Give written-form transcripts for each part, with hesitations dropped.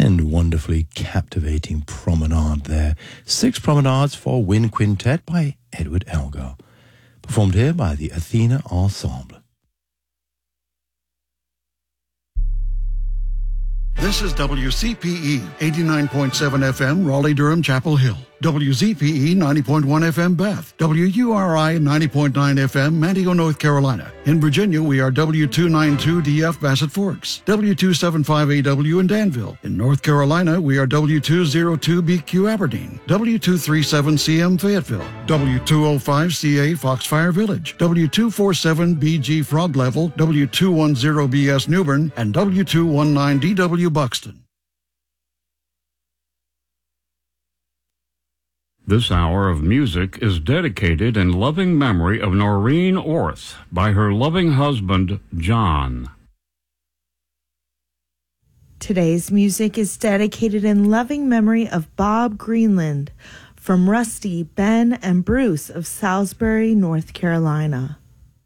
And wonderfully captivating promenade there. 6 promenades for Wind Quintet by Edward Elgar. Performed here by the Athena Ensemble. This is WCPE 89.7 FM, Raleigh-Durham, Chapel Hill. WZPE 90.1 FM, Beth. WURI 90.9 FM, Manteo, North Carolina. In Virginia, we are W292DF, Bassett Forks. W275AW in Danville. In North Carolina, we are W202BQ, Aberdeen. W237CM, Fayetteville. W205CA, Foxfire Village. W247BG, Frog Level. W210BS, Newbern. And W219DW, Buxton. This hour of music is dedicated in loving memory of Noreen Orth by her loving husband, John. Today's music is dedicated in loving memory of Bob Greenland from Rusty, Ben, and Bruce of Salisbury, North Carolina.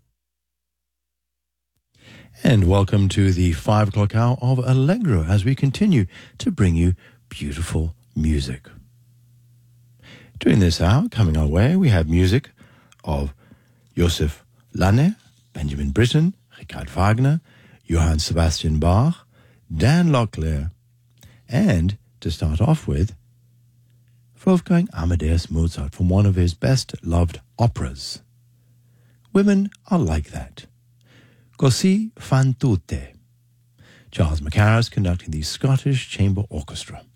And welcome to the 5 o'clock hour of Allegro as we continue to bring you beautiful music. During this hour, coming our way, we have music of Joseph Lanner, Benjamin Britten, Richard Wagner, Johann Sebastian Bach, Dan Locklear, and, to start off with, Wolfgang Amadeus Mozart from one of his best-loved operas. Women are like that. Così fan tutte. Charles Mackerras conducting the Scottish Chamber Orchestra.